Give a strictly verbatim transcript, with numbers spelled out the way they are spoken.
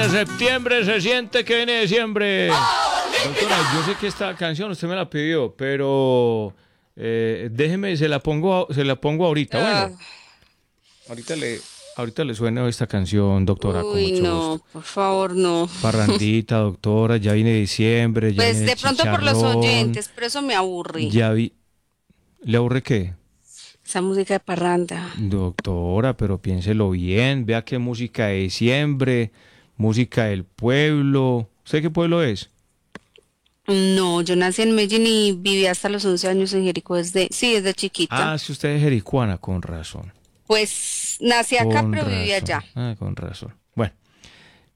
Septiembre se siente que viene diciembre. Doctora, yo sé que esta canción usted me la pidió, pero eh, déjeme, se la pongo, se la pongo ahorita. Bueno, ahorita le, ahorita le suena esta canción, doctora, con Uy, mucho no, gusto. por favor, no. Parrandita, doctora, ya viene diciembre, ya Pues viene el de pronto por los chicharrón, oyentes, pero eso me aburre. ya vi. ¿Le aburre qué? Esa música de parranda. Doctora, pero piénselo bien, vea qué música de diciembre, música del pueblo. ¿Usted qué pueblo es? No, yo nací en Medellín y viví hasta los once años en Jericó desde, sí, desde chiquita. Ah, si usted es jericuana, con razón. Pues nací acá, Con pero viví razón. allá. Ah, con razón.